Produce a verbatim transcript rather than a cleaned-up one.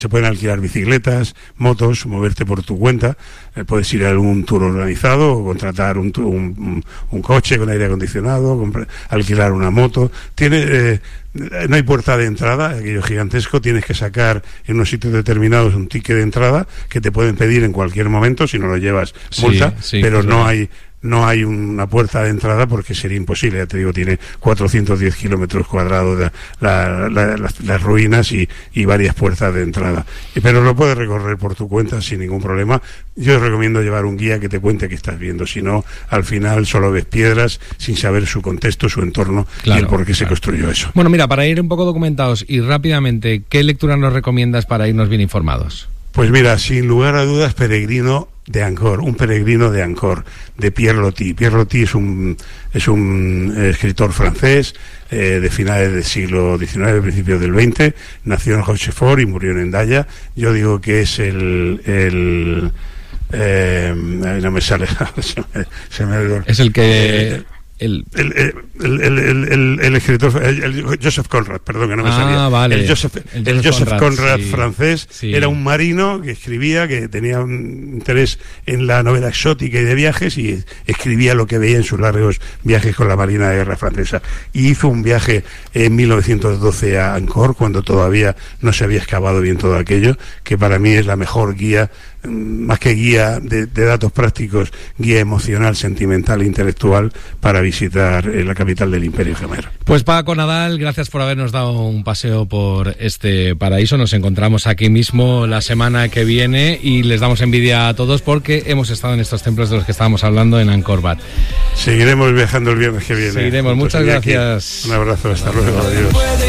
Se pueden alquilar bicicletas, motos, moverte por tu cuenta, eh, puedes ir a algún tour organizado o contratar un, un, un, un coche con aire acondicionado, comprar, alquilar una moto. Tiene, eh, no hay puerta de entrada, aquello gigantesco, tienes que sacar en unos sitios determinados un ticket de entrada que te pueden pedir en cualquier momento, si no lo llevas multa, sí, sí, pero no hay... No hay una puerta de entrada porque sería imposible, ya te digo, tiene cuatrocientos diez kilómetros cuadrados de la, la, las, las ruinas y, y varias puertas de entrada. Pero lo puedes recorrer por tu cuenta sin ningún problema. Yo recomiendo llevar un guía que te cuente qué estás viendo, si no, al final solo ves piedras sin saber su contexto, su entorno, claro, y el por qué claro. se construyó eso. Bueno, mira, para ir un poco documentados y rápidamente, ¿qué lectura nos recomiendas para irnos bien informados? Pues mira, sin lugar a dudas, Peregrino de Angkor, un peregrino de Angkor, de Pierre Loti. Pierre Loti es un es un escritor francés eh, de finales del siglo diecinueve, principios del veinte, nació en Rochefort y murió en Hendaya. Yo digo que es el el eh, no me sale, se me, se me es el que eh, El... El, el, el, el, el, el escritor, el, el Joseph Conrad, perdón, que no me ah, salía. Vale. El Joseph, el el Joseph Conrad, Conrad sí. francés, sí. era un marino que escribía, que tenía un interés en la novela exótica y de viajes, y escribía lo que veía en sus largos viajes con la Marina de Guerra francesa. Y hizo un viaje en mil novecientos doce a Angkor, cuando todavía no se había excavado bien todo aquello, que para mí es la mejor guía, más que guía de, de datos prácticos, guía emocional, sentimental e intelectual para visitar la capital del Imperio Khmer. Pues Paco Nadal, gracias por habernos dado un paseo por este paraíso. Nos encontramos aquí mismo la semana que viene y les damos envidia a todos porque hemos estado en estos templos de los que estábamos hablando en Angkor Wat. Seguiremos viajando el viernes que viene. Seguiremos, muchas gracias. Un abrazo, hasta luego, adiós.